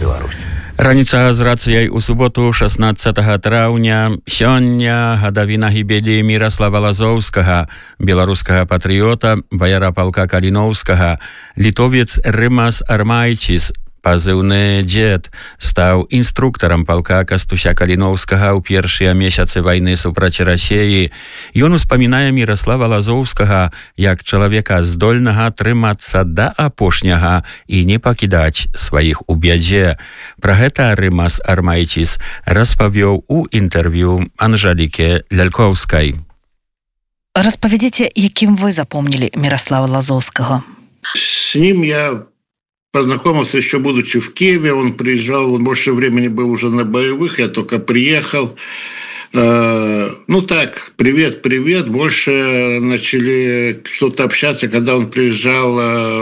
Беларусь. Раніца з рацыяй у суботу 16 траўня. Сёння гадавіна гібелі Міраслава Лазоўскага, беларускага патрыёта, баяра палка Каліноўскага. Літовец Рымас Армайчіс, пазыўны дзед, стаў інструктарам палка Кастуся Каліноўскага ў першыя месяцы вайны супраць Расіі. Ён успамінае Міраслава Лазоўскага як чалавека здольнага трымацца да апошняга і не пакідаць сваіх у бядзе. Пра гэта Рымас Армайчіс распавёў у інтэрв'ю Анжалікі Лялькоўскай. Распавядзіце, якім вы запомнілі Міраслава Лазоўскага? С ним я познакомился еще будучи в Киеве. Он приезжал, он больше времени был уже на боевых, я только приехал. Ну так, привет. Больше начали что-то общаться, когда он приезжал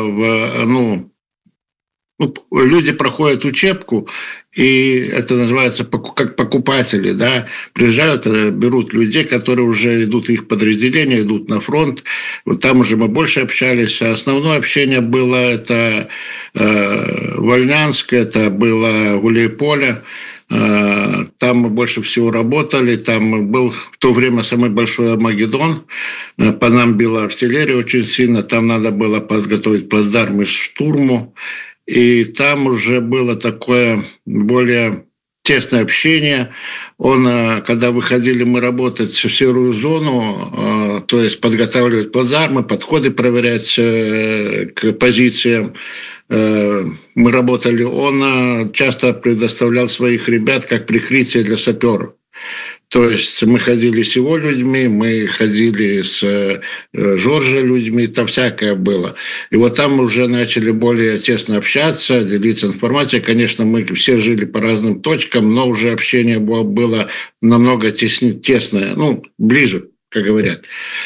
люди проходят учебку, и это называется как покупатели, да, приезжают, берут людей, которые уже идут, их подразделения идут на фронт. Вот там уже мы больше общались. Основное общение было это Вольнянск, это было Гуляйполе. Там мы больше всего работали. Там был в то время самый большой Армагеддон. По нам била артиллерия очень сильно. Там надо было подготовить плацдарм из штурму. И там уже было такое более тесное общение. Когда выходили мы работать в серую зону, то есть подготавливать плацдармы, подходы проверять к позициям, мы работали, он часто предоставлял своих ребят как прикрытие для саперов. То есть мы ходили с его людьми, мы ходили с Жоржа людьми, там всякое было. И вот там мы уже начали более тесно общаться, делиться информацией. Конечно, мы все жили по разным точкам, но уже общение было намного тесное, ближе, как говорят.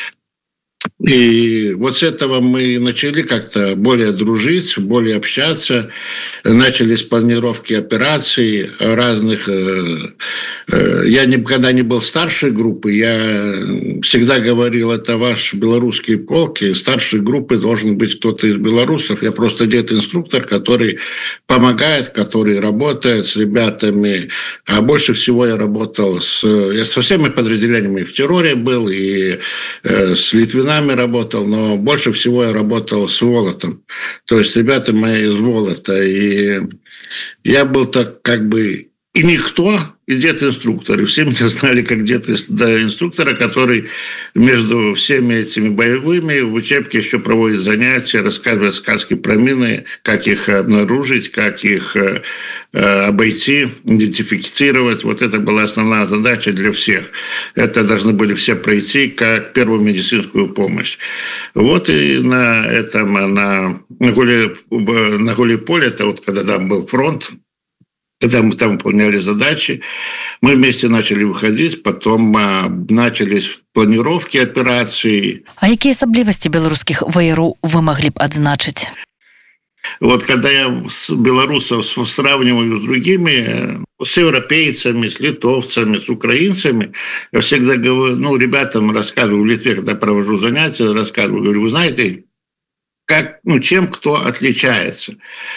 И вот с этого мы начали как-то более дружить, более общаться. Начались планировки операций разных. Я никогда не был старшей группы. Я всегда говорил, это ваш белорусский полк, и старшей группы должен быть кто-то из белорусов. Я просто дед-инструктор, который помогает, который работает с ребятами. А больше всего я работал я со всеми подразделениями в терроре был, и с Литвинами работал, но больше всего я работал с Волотом. То есть ребята мои из Волота. И я был так как бы и никто, и дед-инструктор. И все меня знали как дед-инструктора, который между всеми этими боевыми в учебке еще проводит занятия, рассказывает сказки про мины, как их обнаружить, как их обойти, идентифицировать. Вот это была основная задача для всех. Это должны были все пройти как первую медицинскую помощь. Вот и на Гуляйполе, это вот когда там был фронт, когда мы там выполняли задачи, мы вместе начали выходить, потом начались планировки операций. А какие особливости белорусских вояров вы могли бы отзначить? Вот когда я белорусов сравниваю с другими, с европейцами, с литовцами, с украинцами, я всегда говорю, ребятам рассказываю, в Литве, когда провожу занятия, рассказываю, говорю, вы знаете, чем кто отличается?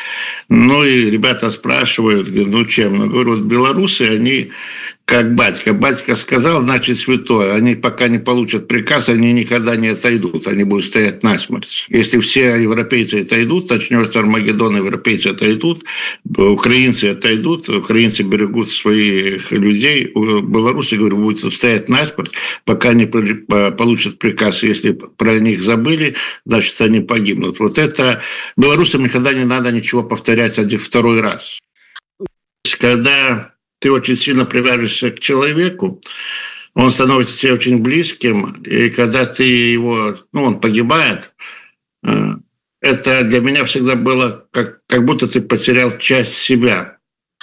И ребята спрашивают, чем? Говорю, вот белорусы, они как батька. Батька сказал, значит, святой. Они пока не получат приказ, они никогда не отойдут. Они будут стоять насмерть. Если все европейцы отойдут, начнется Армагеддон, европейцы отойдут, украинцы отойдут, украинцы берегут своих людей. Белорусы, говорю, будут стоять насмерть, пока не получат приказ. Если про них забыли, значит, они погибнут. Вот это белорусам никогда не надо ничего повторять второй раз. Когда ты очень сильно привяжешься к человеку, он становится тебе очень близким, и когда ты его, он погибает, это для меня всегда было как будто ты потерял часть себя.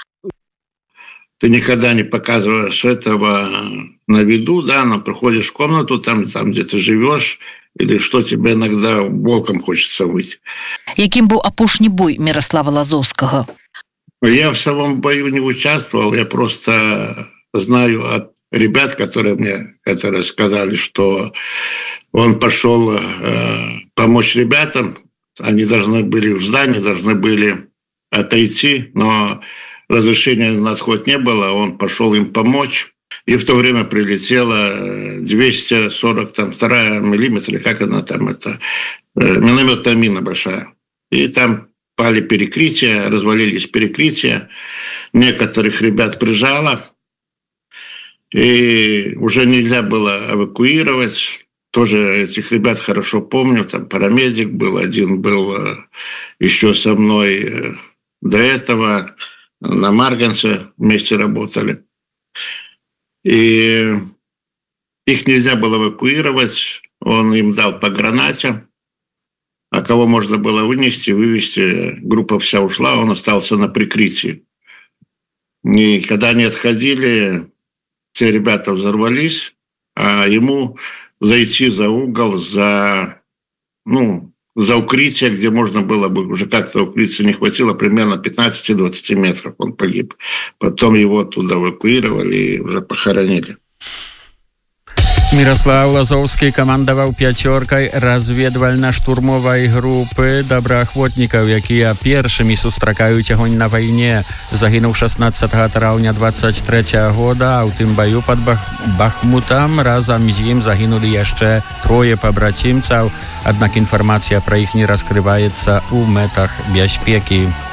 Ты никогда не показываешь этого на виду, да, но приходишь в комнату, там где ты живешь, или что тебе иногда волком хочется выйти. Яким был апошні бой Міраслава Лазоўскага? Я в самом бою не участвовал, я просто знаю от ребят, которые мне это рассказали, что он пошел помочь ребятам, они должны были в здании, должны были отойти, но разрешения на отход не было, он пошел им помочь. И в то время прилетела 242 миллиметра, как она там, это минометная мина большая. И там пали перекрытия, развалились перекрытия. Некоторых ребят прижало. И уже нельзя было эвакуировать. Тоже этих ребят хорошо помню. Там парамедик был, один был еще со мной до этого. На Марганце вместе работали. И их нельзя было эвакуировать. Он им дал по гранате. А кого можно было вывести, группа вся ушла, он остался на прикрытии. И когда они отходили, те ребята взорвались, а ему зайти за угол, за укрытие, где можно было бы уже как-то укрыться, не хватило, примерно 15-20 метров он погиб. Потом его оттуда эвакуировали и уже похоронили. Мирослав Лазовский камандаваў 5-кай разведвальна-штурмовай групы добраахвотнікаў, якія першымі сустракаюць агонь на вайне. Загінуў 16 траўня 23 года, а ў тым баю пад Бахмутам разам з ім загінулі яшчэ 3 пабрацімцаў, аднак інфармацыя пра іх не раскрываецца ў мэтах бяспекі.